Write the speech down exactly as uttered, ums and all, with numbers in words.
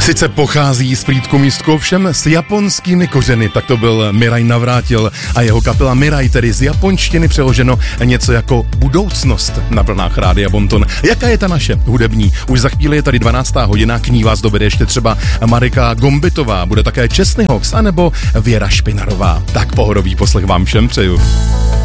Sice pochází z Frýdku místku, ovšem s japonskými kořeny, tak to byl Miraj Navrátil a jeho kapela Miraj, tedy z japonštiny přeloženo něco jako budoucnost na vlnách Rádia Bonton. Jaká je ta naše hudební? Už za chvíli je tady dvanáctá hodina, k ní vás dovede ještě třeba Marika Gombitová, bude také Česny Hawks, anebo Věra Špinarová. Tak pohodový poslech vám všem přeju.